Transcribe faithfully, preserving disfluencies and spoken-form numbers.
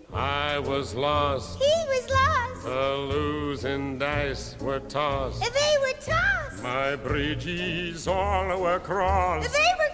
I was lost. He was lost. The losing dice were tossed. They were tossed. My bridges all were crossed. They were